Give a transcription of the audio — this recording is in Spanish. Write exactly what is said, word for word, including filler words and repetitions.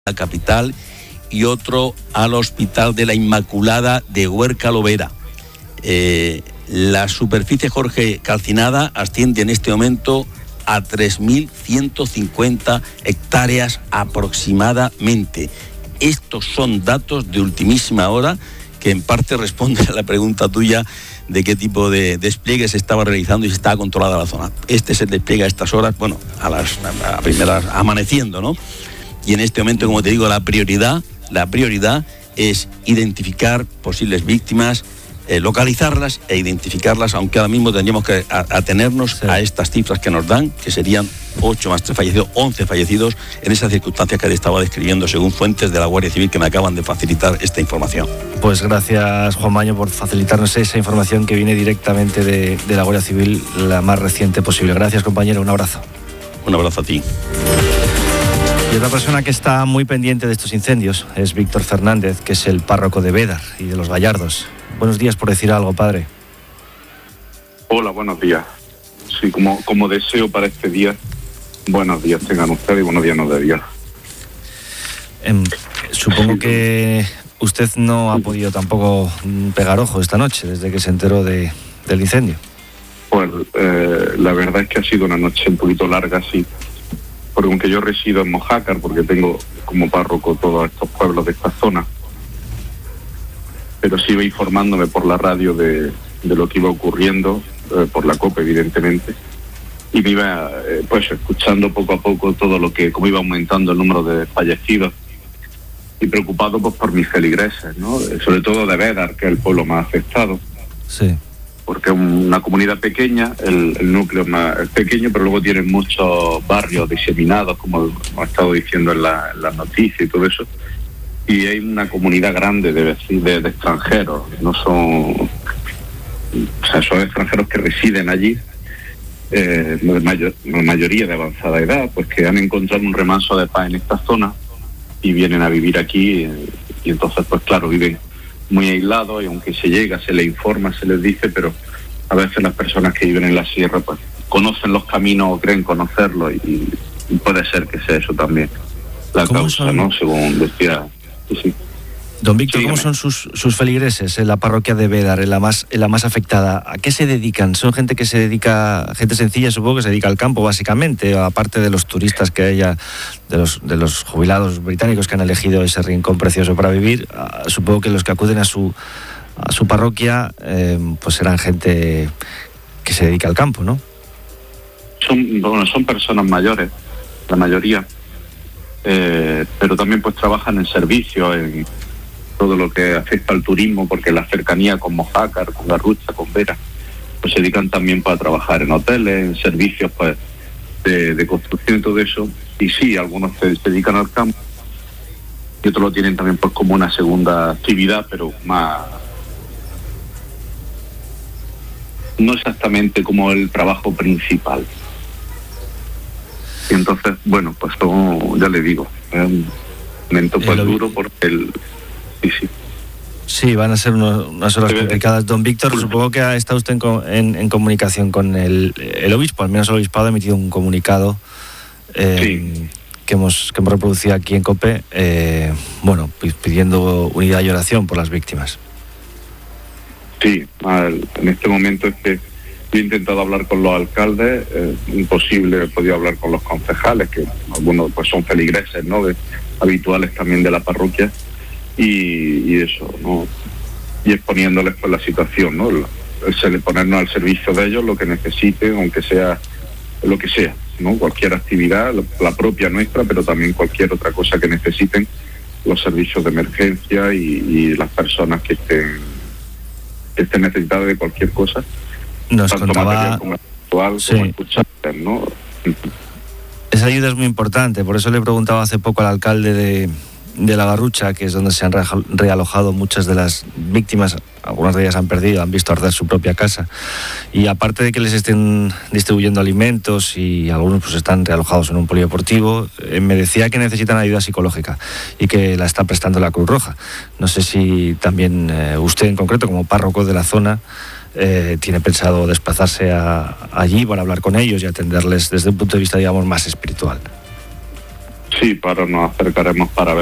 la capital, y otro al Hospital de la Inmaculada de Huerca Lovera. Eh, la superficie, Jorge, calcinada asciende en este momento a tres mil ciento cincuenta hectáreas aproximadamente. Estos son datos de ultimísima hora que en parte responden a la pregunta tuya de qué tipo de despliegue se estaba realizando y si estaba controlada la zona. Este es el despliegue a estas horas, bueno, a las a primeras, amaneciendo, ¿no? Y en este momento, como te digo, la prioridad, la prioridad es identificar posibles víctimas, eh, localizarlas e identificarlas, aunque ahora mismo tendríamos que atenernos sí. a estas cifras que nos dan, que serían ocho más tres fallecidos, once fallecidos en esas circunstancias que te estaba describiendo según fuentes de la Guardia Civil que me acaban de facilitar esta información. Pues gracias, Juan Maño, por facilitarnos esa información que viene directamente de, de la Guardia Civil, la más reciente posible. Gracias, compañero, un abrazo. Un abrazo a ti. Y otra persona que está muy pendiente de estos incendios es Víctor Fernández, que es el párroco de Bédar y de Los Gallardos. Buenos días, por decir algo, padre. Hola, buenos días. Sí, como, como deseo para este día, buenos días tengan ustedes y buenos días nos de Dios. Eh, supongo que usted no ha podido tampoco pegar ojo esta noche, desde que se enteró de, del incendio. Pues eh, la verdad es que ha sido una noche un poquito larga, sí. Porque aunque yo resido en Mojácar, porque tengo como párroco todos estos pueblos de esta zona, pero sí iba informándome por la radio de, de lo que iba ocurriendo, eh, por la COPE evidentemente, y me iba eh, pues escuchando poco a poco todo lo que, cómo iba aumentando el número de fallecidos, y preocupado pues por mis feligreses, ¿no? Sobre todo de Bédar, que es el pueblo más afectado. Sí. Porque es una comunidad pequeña, el, el núcleo más es pequeño, pero luego tienen muchos barrios diseminados, como hemos estado diciendo en, la, en las noticias y todo eso, y hay una comunidad grande de, de, de extranjeros, no son, o sea, son extranjeros que residen allí, eh, la, mayor, la mayoría de avanzada edad, pues que han encontrado un remanso de paz en esta zona y vienen a vivir aquí, eh, y entonces pues claro, viven muy aislados, y aunque se llega, se les informa, se les dice, pero a veces las personas que viven en la sierra pues conocen los caminos o creen conocerlos, y, y puede ser que sea eso también la causa, son? ¿no? Según decía. Sí, sí. Don Víctor, sí, ¿cómo son sus, sus feligreses en la parroquia de Bédar, en la más en la más afectada? ¿A qué se dedican? ¿Son gente que se dedica, gente sencilla, supongo, que se dedica al campo básicamente, aparte de los turistas que haya, de los de los jubilados británicos que han elegido ese rincón precioso para vivir? Supongo que los que acuden a su a su parroquia eh, pues serán gente que se dedica al campo, ¿no? Son, bueno, son personas mayores, la mayoría, eh, pero también pues trabajan en servicios, en todo lo que afecta al turismo, porque la cercanía con Mojácar, con Garrucha, con Vera, pues se dedican también para trabajar en hoteles, en servicios pues de, de construcción y todo eso. Y sí, algunos se, se dedican al campo y otros lo tienen también pues como una segunda actividad, pero más, no exactamente como el trabajo principal. Y entonces, bueno, pues todo, ya le digo, es un momento pues el duro porque el Sí, sí. sí, van a ser unos, unas horas complicadas. Don Víctor, supongo que está usted en, en, en comunicación con el, el obispo, al menos el obispado ha emitido un comunicado eh, sí. que, hemos, que hemos reproducido aquí en COPE, eh, bueno, pidiendo unidad y oración por las víctimas. Sí, al, en este momento es que yo he intentado hablar con los alcaldes, eh, imposible, he podido hablar con los concejales, que algunos pues son feligreses, ¿no?, de, habituales también de la parroquia. Y, y eso, ¿no? Y exponiéndoles por la situación, ¿no? El, el ponernos al servicio de ellos lo que necesiten, aunque sea lo que sea, ¿no? Cualquier actividad, la propia nuestra, pero también cualquier otra cosa que necesiten los servicios de emergencia y, y las personas que estén que estén necesitadas de cualquier cosa. Nos tanto contaba material como actual, sí. como escuchar, ¿no? Esa ayuda es muy importante, por eso le preguntaba hace poco al alcalde de de La Garrucha, que es donde se han realojado muchas de las víctimas, algunas de ellas han perdido, han visto arder su propia casa, y aparte de que les estén distribuyendo alimentos y algunos pues están realojados en un polideportivo, eh, me decía que necesitan ayuda psicológica y que la está prestando la Cruz Roja. No sé si también eh, usted en concreto, como párroco de la zona, eh, tiene pensado desplazarse a, allí para hablar con ellos y atenderles desde un punto de vista, digamos, más espiritual. Sí, para nos acercaremos para ver